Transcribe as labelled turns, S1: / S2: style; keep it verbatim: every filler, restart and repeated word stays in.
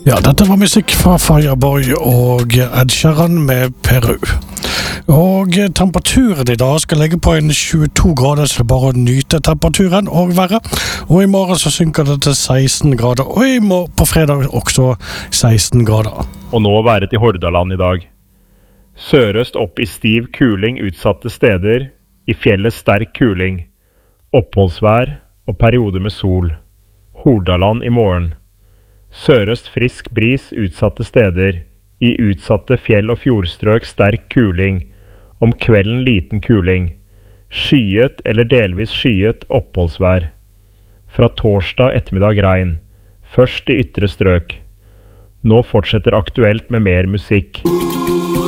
S1: Ja, dette var musikk fra Fireboy og Ed Sheeran med Peru. Og temperaturen i dag skal legge på en tjueto grader, så det er bare å nyte temperaturen og været. Og i morgen så synker det til seksten grader, og i morgen på fredag også seksten grader.
S2: Og nå været i Hordaland i dag. Sørøst opp i stiv kuling utsatte steder, i fjellet sterk kuling, oppholdsvær og perioder med sol. Hordaland i morgen. Sørøst frisk bris utsatte steder, i utsatte fjell- og fjordstrøk sterk kuling, om kvelden liten kuling, skyet eller delvis skyet oppholdsvær. Fra torsdag ettermiddag regn, først i ytre strøk. Nå fortsetter aktuelt med mer musikk.